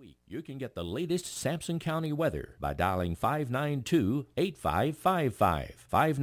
You can get the latest Sampson County weather by dialing 592-8555,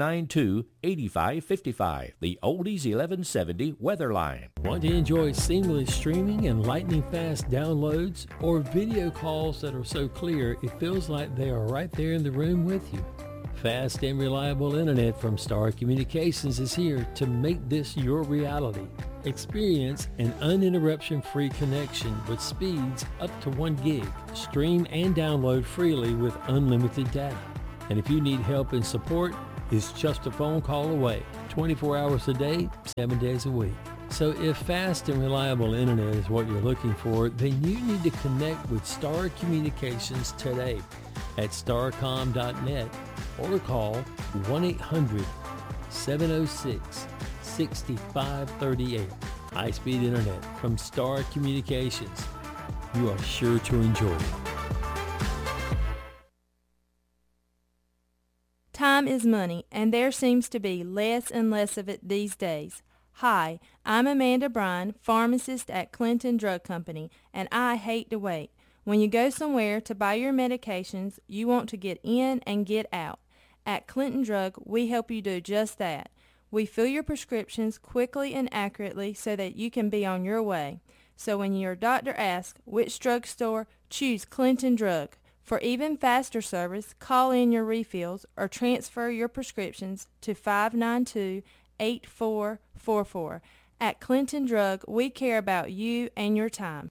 592-8555, the Oldies 1170 weather line. Want to enjoy seamless streaming and lightning-fast downloads or video calls that are so clear it feels like they are right there in the room with you? Fast and reliable internet from Star Communications is here to make this your reality. Experience an uninterruption-free connection with speeds up to 1 gig. Stream and download freely with unlimited data. And if you need help and support, it's just a phone call away, 24 hours a day, 7 days a week. So if fast and reliable internet is what you're looking for, then you need to connect with Star Communications today at starcom.net or call 1-800-706-6538. High-speed internet from Star Communications. You are sure to enjoy it. Time is money, and there seems to be less and less of it these days. Hi, I'm Amanda Bryan, pharmacist at Clinton Drug Company, and I hate to wait. When you go somewhere to buy your medications, you want to get in and get out. At Clinton Drug, we help you do just that. We fill your prescriptions quickly and accurately so that you can be on your way. So when your doctor asks which drugstore, choose Clinton Drug. For even faster service, call in your refills or transfer your prescriptions to 592-8444. At Clinton Drug, we care about you and your time.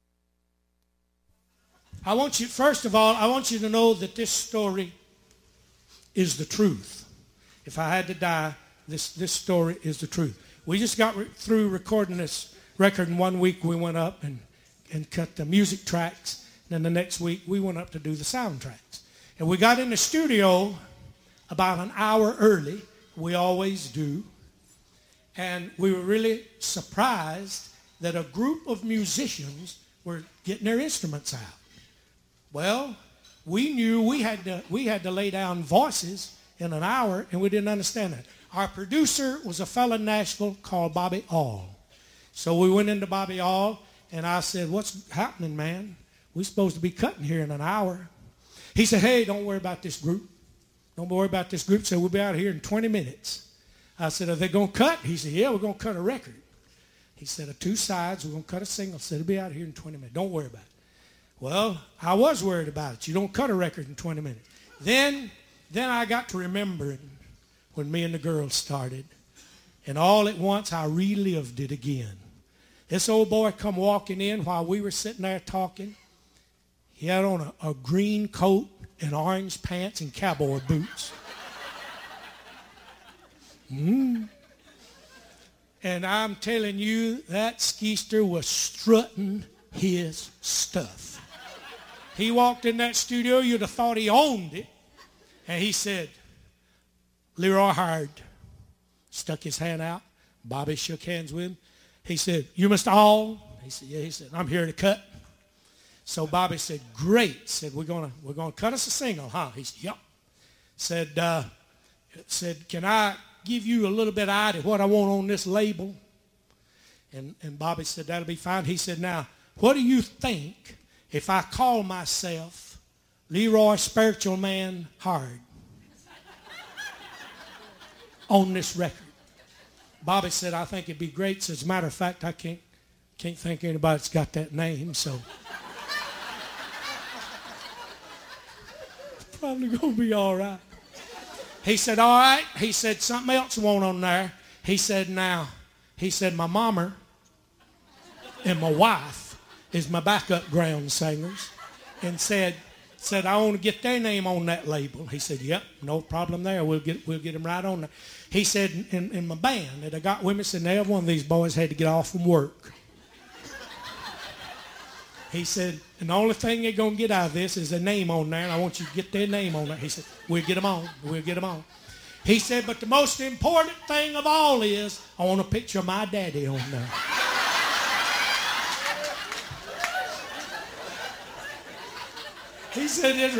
First of all, I want you to know that this story is the truth. If I had to die, this story is the truth. We just got through recording this record in 1 week. We went up and cut the music tracks. Then the next week, we went up to do the soundtracks. And we got in the studio about an hour early. We always do. And we were really surprised that a group of musicians were getting their instruments out. Well, we knew we had to lay down voices in an hour, and we didn't understand that. Our producer was a fellow in Nashville called Bobby All. So we went into Bobby All, and I said, "What's happening, man? We're supposed to be cutting here in an hour." He said, "Hey, don't worry about this group. Don't worry about this group." So we'll be out here in 20 minutes. I said, "Are they going to cut?" He said, "Yeah, we're going to cut a record." He said, "Of 2 sides, we're going to cut a single." I said, "It'll be out here in 20 minutes. Don't worry about it." Well, I was worried about it. You don't cut a record in 20 minutes. Then I got to remembering when me and the girls started. And all at once, I relived it again. This old boy come walking in while we were sitting there talking. He had on a green coat and orange pants and cowboy boots. And I'm telling you, that skeester was strutting his stuff. He walked in that studio, you'd have thought he owned it. And he said, "Leroy Hard." Stuck his hand out. Bobby shook hands with him. He said, "You Mr. All?" He said, "Yeah." He said, "I'm here to cut." So Bobby said, "Great." Said, we're gonna cut us a single, huh?" He said, "Yep." Said, "Can I give you a little bit of idea what I want on this label?" And Bobby said, "That'll be fine." He said, "Now, what do you think if I call myself Leroy Spiritual Man Hard on this record?" Bobby said, "I think it'd be great." So as a matter of fact, I can't think of anybody that's got that name, so it's probably gonna be all right. He said, "All right." He said, "Something else I want on there." He said, "My mama and my wife is my backup ground singers," and said, "I want to get their name on that label." He said, "Yep, no problem there. We'll get them right on there." He said, in my band that I got with me, said, "Every one of these boys had to get off from work." He said, "And the only thing they're going to get out of this is a name on there, and I want you to get their name on there." He said, "We'll get them on. We'll get them on." He said, "But the most important thing of all is I want a picture of my daddy on there." He said, this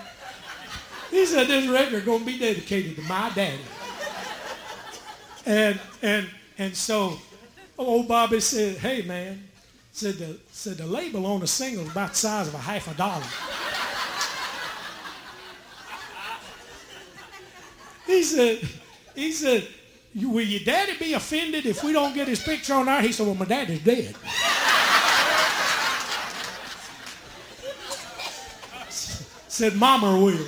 record going to be dedicated to my daddy. And so old Bobby said, "Hey, man," said the label on the single is about the size of $50. He said, will your daddy be offended if we don't get his picture on there? He said, well, my daddy's dead. Said, Mama will.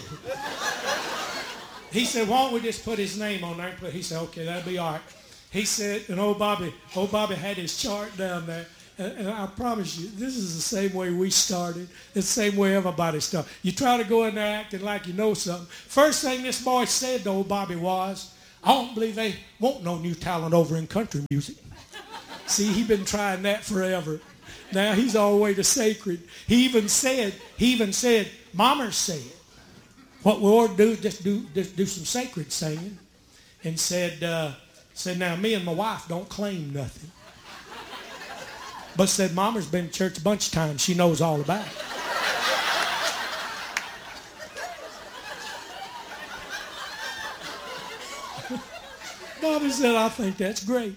He said, why don't we just put his name on there? He said, okay, that'll be all right. He said, and old Bobby had his chart down there. And I promise you, this is the same way we started. It's the same way everybody started. You try to go in there acting like you know something. First thing this boy said to old Bobby was, I don't believe they want no new talent over in country music. See, he's been trying that forever. Now he's all the way to sacred. He even said, Mama said, what we ought to do is just do some sacred singing. And said, now me and my wife don't claim nothing. But said, Mama's been to church a bunch of times. She knows all about it. Bobby said, I think that's great.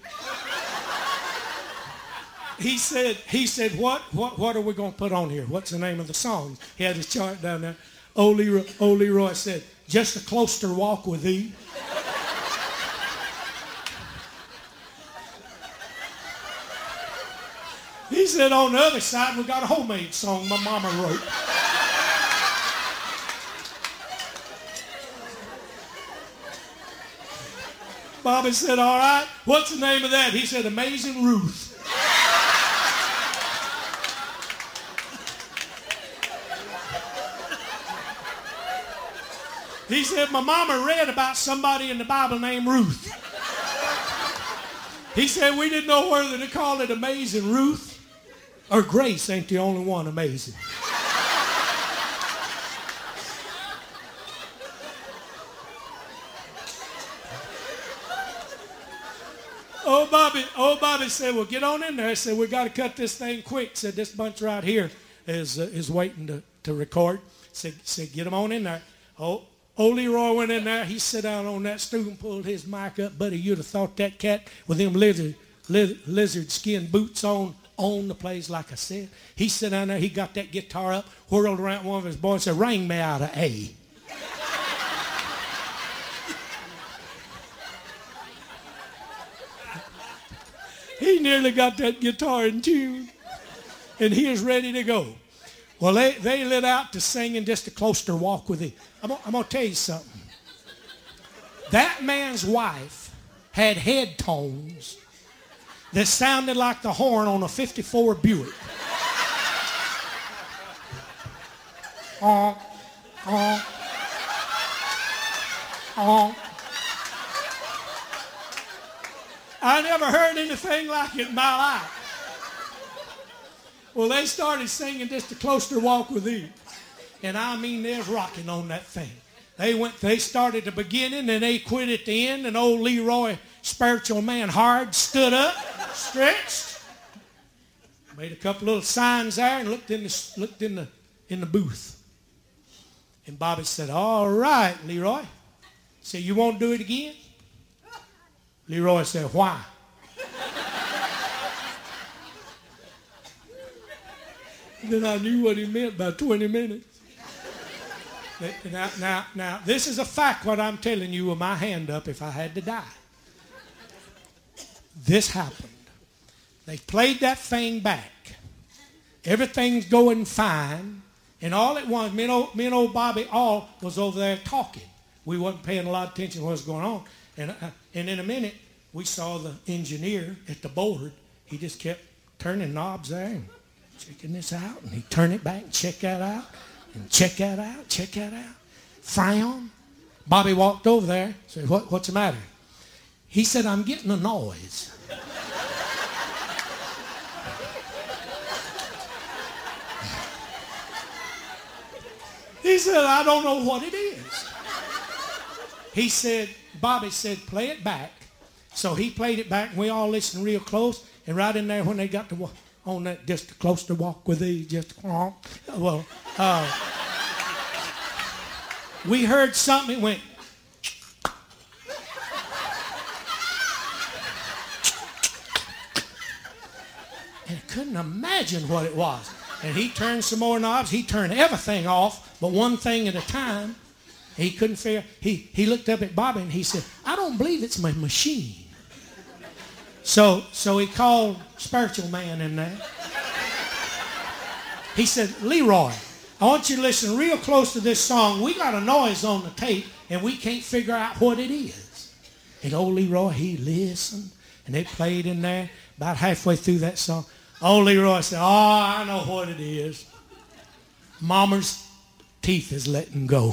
He said, what are we going to put on here? What's the name of the song? He had his chart down there. Old Leroy said, just a closer walk with thee. He said, on the other side, we got a homemade song my mama wrote. Bobby said, all right, what's the name of that? He said, Amazing Ruth. He said, my mama read about somebody in the Bible named Ruth. He said, we didn't know whether to call it Amazing Ruth or Grace ain't the only one amazing. Old Bobby said, well, get on in there. He said, we got to cut this thing quick. Said, this bunch right here is waiting to record. Said, get them on in there. Old Leroy went in there. He sat down on that stool and pulled his mic up. Buddy, you'd have thought that cat with them lizard skin boots on the place, like I said. He sat down there. He got that guitar up, whirled around one of his boys and said, ring me out of A. He nearly got that guitar in tune, and he is ready to go. Well, they lit out to singing just a closer walk with thee. I'm going to tell you something. That man's wife had head tones that sounded like the horn on a 54 Buick. I never heard anything like it in my life. Well, they started singing just a closer walk with thee. And I mean, they're rocking on that thing. They started at the beginning and they quit at the end. And old Leroy, spiritual man, hard, stood up, stretched, made a couple little signs there and looked in the booth. And Bobby said, all right, Leroy. He said, you won't do it again? Leroy said, why? Then I knew what he meant by 20 minutes. Now, this is a fact what I'm telling you with my hand up if I had to die. This happened. They played that thing back. Everything's going fine. And all at once, me and old Bobby all was over there talking. We wasn't paying a lot of attention to what was going on. And in a minute, we saw the engineer at the board. He just kept turning knobs there and checking this out. And he'd turn it back and check that out. And check that out, check that out. Frown. Bobby walked over there. Said, what's the matter? He said, I'm getting a noise. He said, I don't know what it is. He said, Bobby said, play it back. So he played it back, and we all listened real close. And right in there, when they got to on that just a closer walk with thee, we heard something. It went. And couldn't imagine what it was. And he turned some more knobs. He turned everything off, but one thing at a time. He couldn't figure. He looked up at Bobby and he said, I don't believe it's my machine. So he called spiritual man in there. He said, Leroy, I want you to listen real close to this song. We got a noise on the tape, and we can't figure out what it is. And old Leroy, he listened, and they played in there about halfway through that song. Old Leroy said, oh, I know what it is. Mama's teeth is letting go.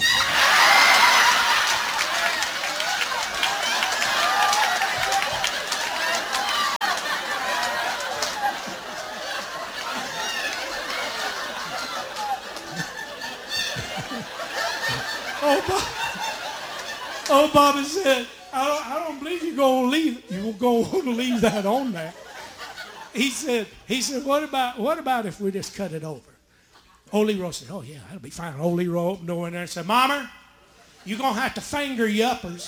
Oh, Bobby said, I don't believe you're going to leave that on there. He said, what about if we just cut it over? Old Leroy said, oh yeah, that'll be fine. Old Leroy opened the door in there and said, Mama, you're going to have to finger your uppers.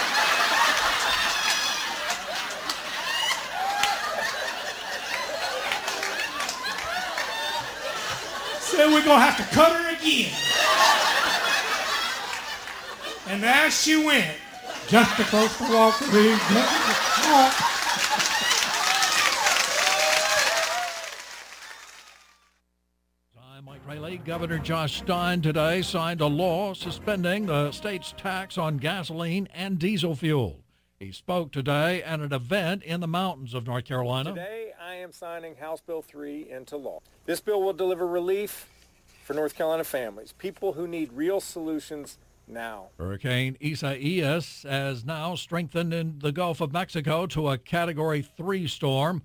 Said we're going to have to cut her again. And there she went, just across the walkway. Mike Rayleigh, Governor Josh Stein today signed a law suspending the state's tax on gasoline and diesel fuel. He spoke today at an event in the mountains of North Carolina. Today, I am signing House Bill 3 into law. This bill will deliver relief for North Carolina families, people who need real solutions now. Hurricane Isaias has now strengthened in the Gulf of Mexico to a Category 3 storm.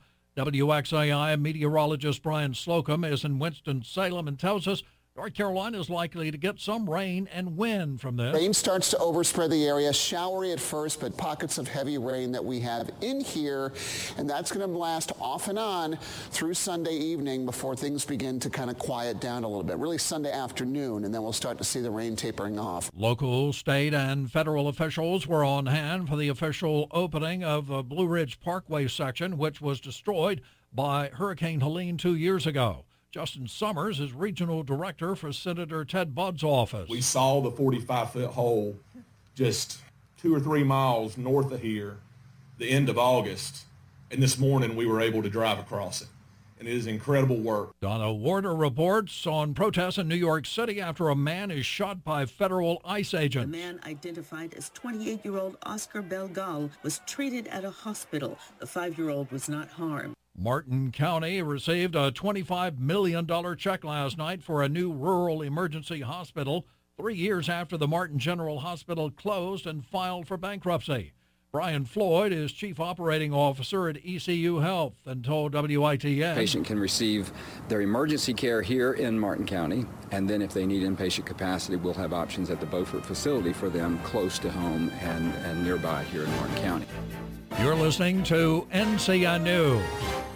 WXAI meteorologist Brian Slocum is in Winston-Salem and tells us North Carolina is likely to get some rain and wind from this. Rain starts to overspread the area, showery at first, but pockets of heavy rain that we have in here, and that's going to last off and on through Sunday evening before things begin to kind of quiet down a little bit, really Sunday afternoon, and then we'll start to see the rain tapering off. Local, state, and federal officials were on hand for the official opening of the Blue Ridge Parkway section, which was destroyed by Hurricane Helene 2 years ago. Justin Summers is regional director for Senator Ted Budd's office. We saw the 45-foot hole just 2 or 3 miles north of here, the end of August, and this morning we were able to drive across it. And it is incredible work. Donna Warder reports on protests in New York City after a man is shot by federal ICE agents. The man identified as 28-year-old Oscar Belgal was treated at a hospital. The 5-year-old was not harmed. Martin County received a $25 million check last night for a new rural emergency hospital 3 years after the Martin General Hospital closed and filed for bankruptcy. Brian Floyd is chief operating officer at ECU Health and told WITN. Patient can receive their emergency care here in Martin County, and then if they need inpatient capacity, we'll have options at the Beaufort facility for them close to home and nearby here in Martin County. You're listening to NCI News.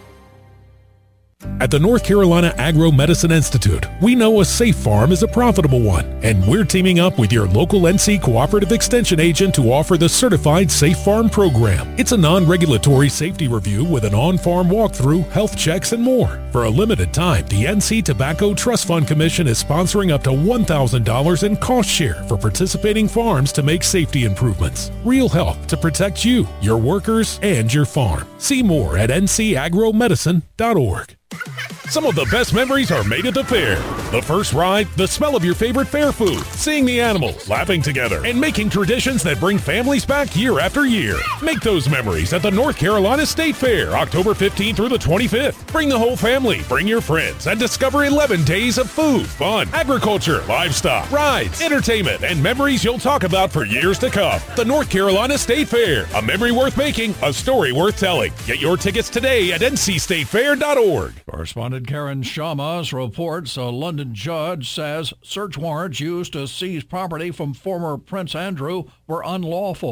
At the North Carolina Agro-Medicine Institute, we know a safe farm is a profitable one, and we're teaming up with your local NC Cooperative Extension agent to offer the Certified Safe Farm program. It's a non-regulatory safety review with an on-farm walkthrough, health checks, and more. For a limited time, the NC Tobacco Trust Fund Commission is sponsoring up to $1,000 in cost share for participating farms to make safety improvements. Real help to protect you, your workers, and your farm. See more at ncagromedicine.org. Some of the best memories are made at the fair. The first ride, the smell of your favorite fair food, seeing the animals, laughing together, and making traditions that bring families back year after year. Make those memories at the North Carolina State Fair, October 15th through the 25th. Bring the whole family, bring your friends, and discover 11 days of food, fun, agriculture, livestock, rides, entertainment, and memories you'll talk about for years to come. The North Carolina State Fair, a memory worth making, a story worth telling. Get your tickets today at ncstatefair.org. Correspondent Karen Shamas reports a London judge says search warrants used to seize property from former Prince Andrew were unlawful.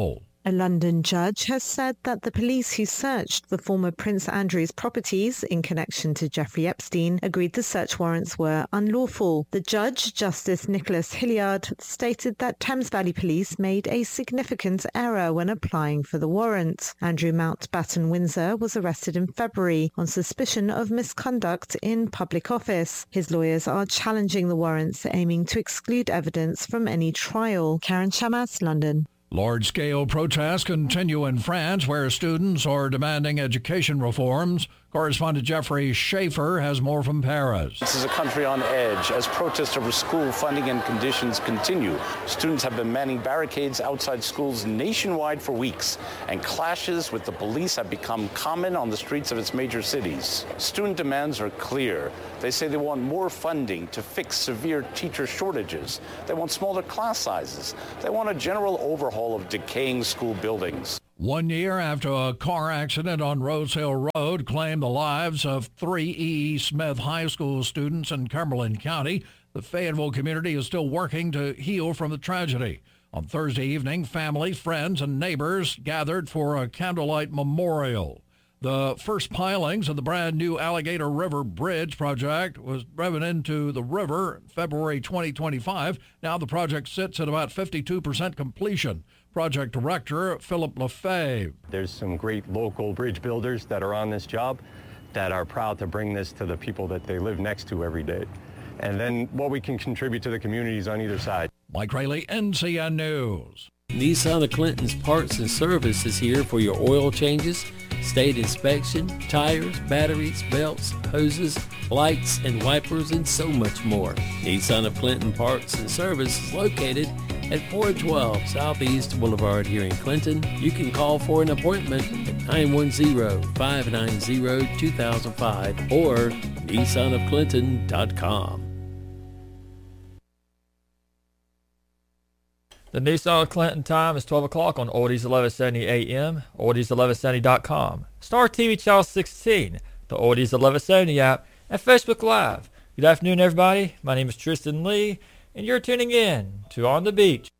A London judge has said that the police who searched the former Prince Andrew's properties in connection to Jeffrey Epstein agreed the search warrants were unlawful. The judge, Justice Nicholas Hilliard, stated that Thames Valley Police made a significant error when applying for the warrant. Andrew Mountbatten Windsor was arrested in February on suspicion of misconduct in public office. His lawyers are challenging the warrants, aiming to exclude evidence from any trial. Karen Shamas, London. Large-scale protests continue in France, where students are demanding education reforms. Correspondent Jeffrey Schaefer has more from Paris. This is a country on edge as protests over school funding and conditions continue. Students have been manning barricades outside schools nationwide for weeks, and clashes with the police have become common on the streets of its major cities. Student demands are clear. They say they want more funding to fix severe teacher shortages. They want smaller class sizes. They want a general overhaul of decaying school buildings. 1 year after a car accident on Rose Hill Road claimed the lives of 3 E.E. Smith High School students in Cumberland County, the Fayetteville community is still working to heal from the tragedy. On Thursday evening, family, friends, and neighbors gathered for a candlelight memorial. The first pilings of the brand-new Alligator River Bridge project was driven into the river in February 2025. Now the project sits at about 52% completion. Project Director Philip LaFave. There's some great local bridge builders that are on this job that are proud to bring this to the people that they live next to every day. And then what we can contribute to the communities on either side. Mike Rayleigh, NCN News. Nissan of Clinton's Parts and Service is here for your oil changes, state inspection, tires, batteries, belts, hoses, lights, and wipers, and so much more. Nissan of Clinton Parts and Service is located at 412 Southeast Boulevard here in Clinton. You can call for an appointment at 910-590-2005 or nissanofclinton.com. The Nissan of Clinton time is 12 o'clock on Oldies 1170 AM, oldies1170.com, Star TV Channel 16, the Oldies 1170 app, and Facebook Live. Good afternoon, everybody. My name is Tristan Lee, and you're tuning in to On the Beach.